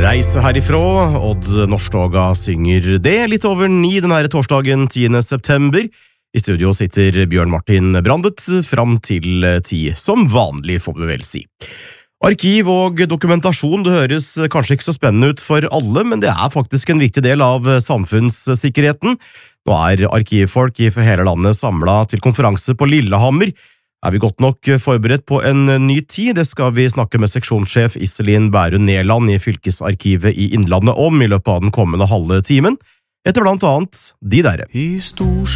Reise herifra, Odd Nordstoga synger det litt over 9 denne torsdagen 10. september. I studio sitter Bjørn Martin Brandet fram til 10, som vanlig får vi vel si. Arkiv og dokumentasjon, det høres kanskje ikke så spennende ut for alle, men det er faktisk en viktig del av samfunnssikkerheten. Nå er arkivfolk i hele landet samlet til konferanse på Lillehammer. Er vi godt nok forberedt på en ny tid? Det skal vi snakke med seksjonssjef Iselin Bærun Neland i Fylkesarkivet i Innlandet om i løpet av den kommende halve timen, etter blant annet de der.